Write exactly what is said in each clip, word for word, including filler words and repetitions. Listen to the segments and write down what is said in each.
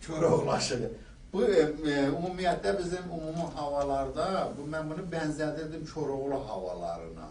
Koroğlu aşığı. Bu e, ümumiyyətlə bizim ümumi havalarda, bu, mən bunu bənzədirdim Koroğlu havalarına.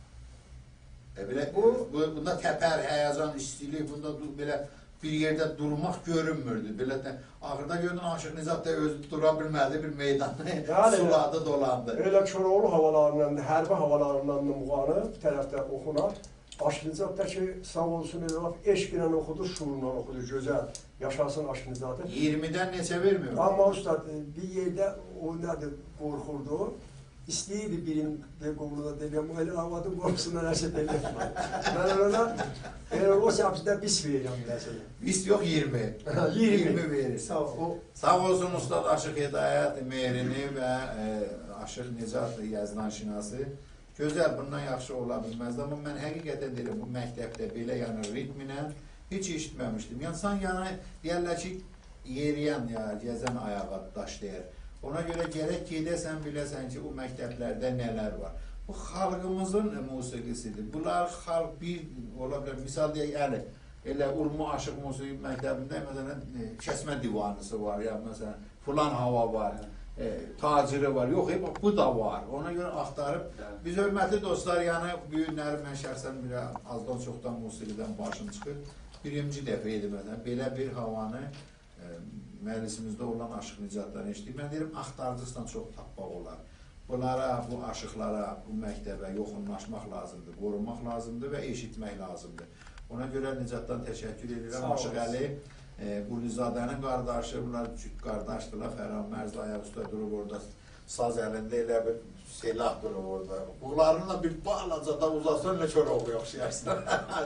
E, belə, bu, bu, bunda təpər, həyəcan, istilik, bunda belə bir yerdə durmaq görünmürdü. Belə də, axırda gördün Aşıq Nizat da özü dura bilmədi, bir meydanı yəni, suladı, dolandı. Elə Koroğlu havalarından, hərbi havalarından da muğanı bir tərəfdə oxunar. Aşıq Nizat da ki, sağ olsun, eşq ilə oxudu, şuurla oxudu, gözəl. Yaşasın Aşıq Nizatı. iyirmidən neçə vermiyor? Amma ustad, bir yerdə o nədir, qorxurdu. İstəyirdi birində qoluna deyəm, elə havada qorxusundan hər şey deyəm. Mən ona, elə o səbzdə bis verirəm məsələn. Bis yox, iyirmi. iyirmi verir. Sağ ol. Sağ olsun Ustad Aşıq Hidayət Mehrini və e, Aşıq Nicat yazılanşinası. Gözəl, bundan yaxşı ola bilməzdi. Amma mən həqiqətən deyirəm, bu məktəbdə belə yəni ritminə heç eşitməmişdim. Yəni, sən yəni, deyərlər ki, yeriyən, ya, gəzən ayağa daşlayır. Ona görə gərək gedəsən, biləsən ki, o məktəblərdə nələr var. Bu, xalqımızın musiqisidir. Bunlar xalq bir, ola bilər, misal deyək, əli, elə Urmu Aşıq Musiqi məktəbində, məsələn, kəsmə divanısı var, ya, məsələn, Fulan hava var, e, taciri var, yox, hep, bu da var. Ona görə axtarıb, biz hörmətli dostlar, yəni, büyünləri mən şəxsən bir azdan çoxdan musiqidən başım çıxır. Birinci dəfə idi məsələn, belə bir havanı e, məclisimizdə olan Aşıq Nicatdan eşitdik. Mən deyirəm, axtardıqdan çox tapmaq olar. Bunlara, bu aşıqlara, bu məktəbə yoxunlaşmaq lazımdır, qorunmaq lazımdır və eşitmək lazımdır. Ona görə Nicatdan təşəkkür edirəm. Aşıq Əli, e, Qulizadənin qardaşı, bunlar cüt qardaşdırlar. Fərhan Mərz ayaq üstə durub orada, saz əlində elə bir silah durub orada. Bunlarınla bir balaca da uzatsan, nə kör oxu yoxşayarsın.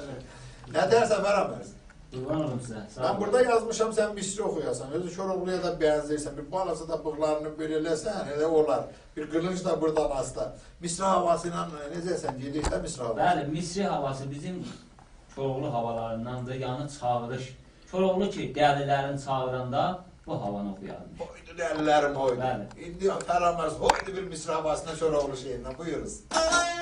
Nə dersən Fərhan Mərz? Qurban olum sizə. Ben burada yazmışam, sən misri oxuyasan. Özü Koroğlu'ya da benzeysən. Bir balası da bığlarını belirləsən, elə olar. Bir qılınc da buradan asla. Misri havasıyla necəsən? Gedikdə misri havası. Bəli, misri havası bizim Koroğlu havalarındandır. Yəni çağırış. Koroğlu ki, dəlilərini çağıranda bu havanı oxuyarmış. Hoydu dəlilərim hoydu. Bəli. İndi Fərhan Mərz hoydu bir misri havasına Koroğlu şeyindən. Buyuruz.